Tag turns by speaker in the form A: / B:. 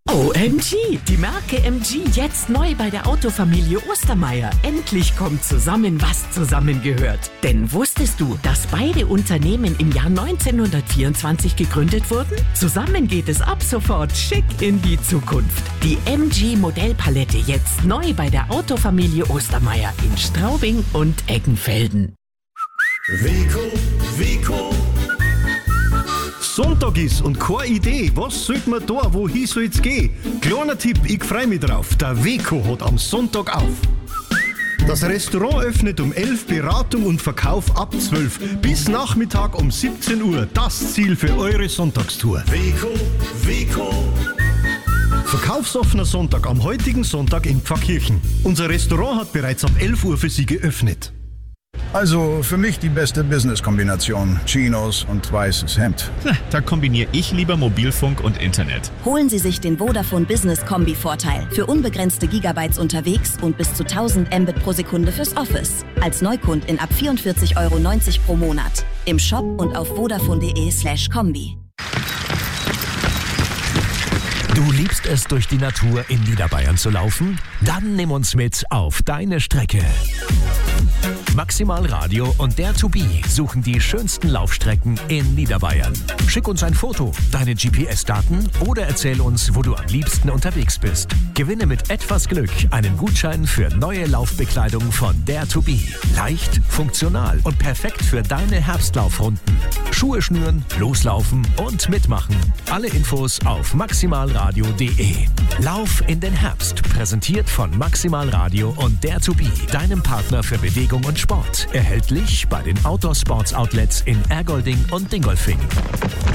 A: OMG, die Marke MG jetzt neu bei der Autofamilie Ostermeier. Endlich kommt zusammen, was zusammengehört. Denn wusstest du, dass beide Unternehmen im Jahr 1924 gegründet wurden? Zusammen geht es ab sofort schick in die Zukunft. Die MG Modellpalette jetzt neu bei der Autofamilie Ostermeier in Straubing und Eggenfelden.
B: Weko.
C: Sonntag ist und keine Idee. Was sollte man da? Wohin soll's gehen? Kleiner Tipp, ich freu mich drauf. Der Weko hat am Sonntag auf. Das Restaurant öffnet um 11, Beratung und Verkauf ab 12. Bis Nachmittag um 17 Uhr. Das Ziel für eure Sonntagstour.
B: Weko.
C: Verkaufsoffener Sonntag am heutigen Sonntag in Pfarrkirchen. Unser Restaurant hat bereits ab 11 Uhr für Sie geöffnet.
D: Also für mich die beste Business-Kombination. Chinos und weißes Hemd.
E: Da kombiniere ich lieber Mobilfunk und Internet.
F: Holen Sie sich den Vodafone Business Kombi-Vorteil. Für unbegrenzte Gigabytes unterwegs und bis zu 1000 Mbit pro Sekunde fürs Office. Als Neukundin ab 44,90 € pro Monat. Im Shop und auf vodafone.de/kombi.
G: Du liebst es, durch die Natur in Niederbayern zu laufen? Dann nimm uns mit auf deine Strecke. Maximal Radio und der To Be suchen die schönsten Laufstrecken in Niederbayern. Schick uns ein Foto, deine GPS-Daten oder erzähl uns, wo du am liebsten unterwegs bist. Gewinne mit etwas Glück einen Gutschein für neue Laufbekleidung von der To Be. Leicht, funktional und perfekt für deine Herbstlaufrunden. Schuhe schnüren, loslaufen und mitmachen. Alle Infos auf maximalradio.de. Lauf in den Herbst, präsentiert von Maximal Radio und der To Be, deinem Partner für Bewegung und Sport. Erhältlich bei den Outdoor Sports Outlets in Ergolding und Dingolfing.